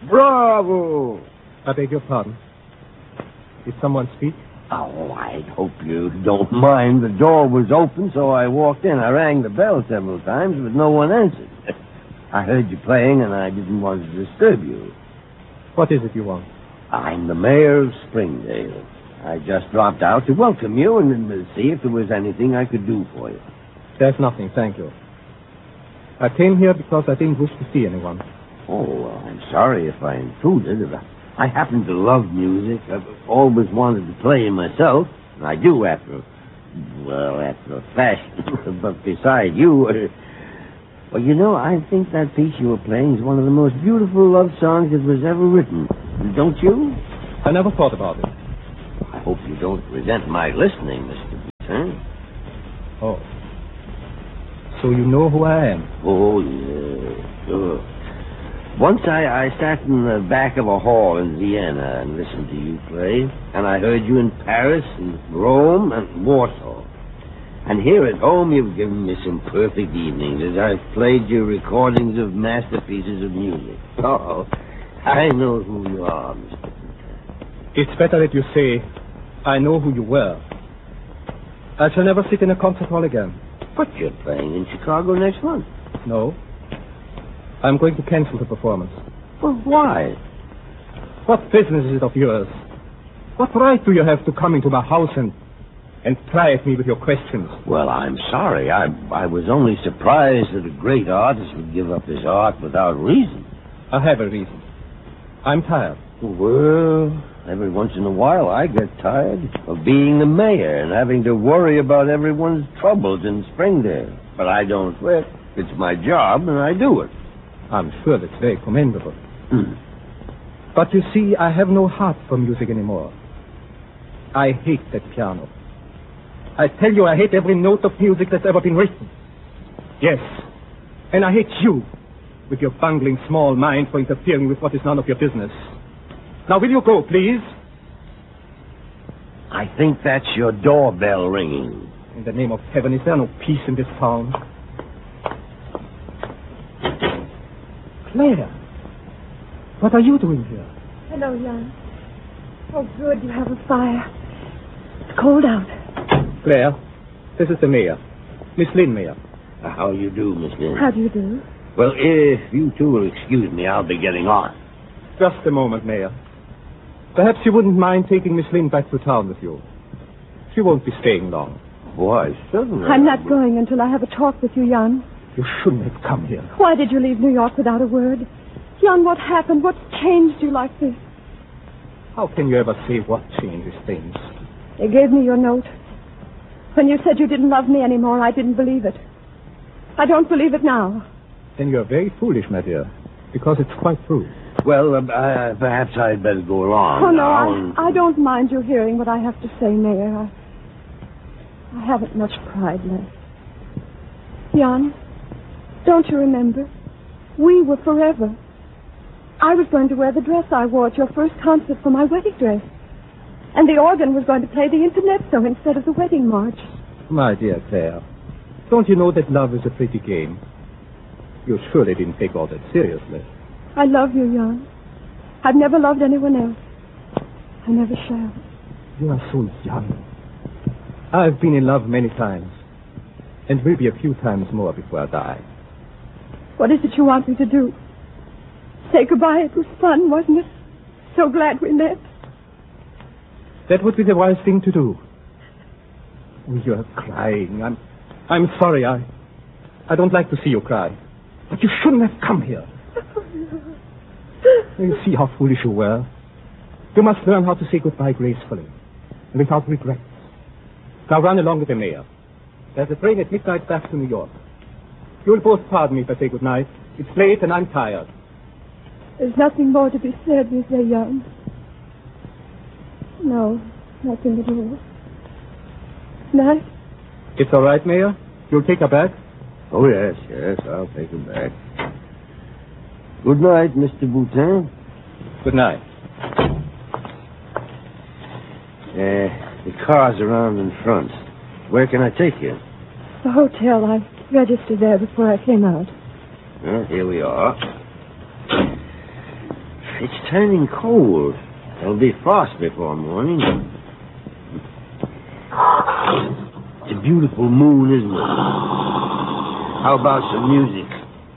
Bravo! I beg your pardon. Did someone speak? Oh, I hope you don't mind. The door was open, so I walked in. I rang the bell several times, but no one answered. I heard you playing, and I didn't want to disturb you. What is it you want? I'm the mayor of Springdale. I just dropped out to welcome you and to see if there was anything I could do for you. There's nothing, thank you. I came here because I didn't wish to see anyone. Oh, well, I'm sorry if I intruded. I happen to love music. I've always wanted to play myself. I do after a fashion. But beside you, well, you know, I think that piece you were playing is one of the most beautiful love songs that was ever written. Don't you? I never thought about it. I hope you don't resent my listening, Mr. Button. Oh. So you know who I am? Oh, yeah, sure. Once I sat in the back of a hall in Vienna and listened to you play, and I heard you in Paris and Rome and Warsaw. And here at home, you've given me some perfect evenings as I've played your recordings of masterpieces of music. Oh, I know who you are, Mr. Button. It's better that you say, I know who you were. I shall never sit in a concert hall again. But you're playing in Chicago next month. No. I'm going to cancel the performance. Well, why? What business is it of yours? What right do you have to come into my house and pry at me with your questions? Well, I'm sorry. I was only surprised that a great artist would give up his art without reason. I have a reason. I'm tired. Well, every once in a while I get tired of being the mayor and having to worry about everyone's troubles in Springdale. But I don't quit. It's my job, and I do it. I'm sure that's very commendable. But you see, I have no heart for music anymore. I hate that piano. I tell you, I hate every note of music that's ever been written. Yes, and I hate you, with your bungling small mind for interfering with what is none of your business. Now, will you go, please? I think that's your doorbell ringing. In the name of heaven, is there no peace in this town? Claire, what are you doing here? Hello, Jan. Oh, good, you have a fire. It's cold out. Claire, this is the mayor, Miss Lynn Mayor. How you do, Miss Lynn? How do you do? Well, if you two will excuse me, I'll be getting on. Just a moment, Mayor. Perhaps you wouldn't mind taking Miss Lynn back to town with you. She won't be staying long. Why, certainly. I'm not going until I have a talk with you, Jan. You shouldn't have come here. Why did you leave New York without a word? Jan, what happened? What changed you like this? How can you ever say what changes things? They gave me your note. When you said you didn't love me anymore, I didn't believe it. I don't believe it now. Then you're very foolish, my dear, because it's quite true. Well, perhaps I'd better go along. Oh, now. I don't mind you hearing what I have to say, Mayor. I haven't much pride left. Jan, don't you remember? We were forever. I was going to wear the dress I wore at your first concert for my wedding dress. And the organ was going to play the Intermezzo instead of the wedding march. My dear Claire, don't you know that love is a pretty game? You surely didn't take all that seriously. I love you, Jan. I've never loved anyone else. I never shall. You are so young. I've been in love many times, and maybe a few times more before I die. What is it you want me to do? Say goodbye? It was fun, wasn't it? So glad we met. That would be the wise thing to do. Oh, you're crying. I'm sorry. I don't like to see you cry. But you shouldn't have come here. You see how foolish you were. You must learn how to say goodbye gracefully and without regrets. Now run along with the mayor. There's a train at midnight back to New York. You'll both pardon me if I say goodnight. It's late and I'm tired. There's nothing more to be said, is there, Jan? No, nothing at all. Night? It's all right, Mayor? You'll take her back? Oh, yes, I'll take her back. Good night, Mr. Boutin. Good night. The car's around in front. Where can I take you? The hotel. I registered there before I came out. Well, here we are. It's turning cold. There'll be frost before morning. It's a beautiful moon, isn't it? How about some music?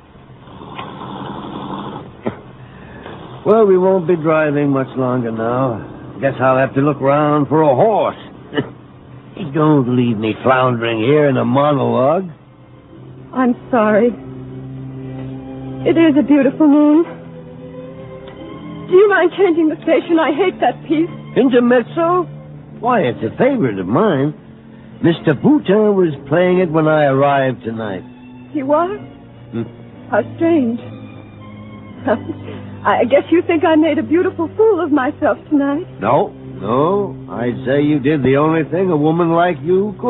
Well, we won't be driving much longer now. Guess I'll have to look round for a horse. He's going to leave me floundering here in a monologue. I'm sorry. It is a beautiful moon. Do you mind changing the station? I hate that piece. Intermezzo? Why, it's a favorite of mine. Mr. Boutin was playing it when I arrived tonight. He was? How strange. I guess you think I made a beautiful fool of myself tonight. No. I'd say you did the only thing a woman like you could.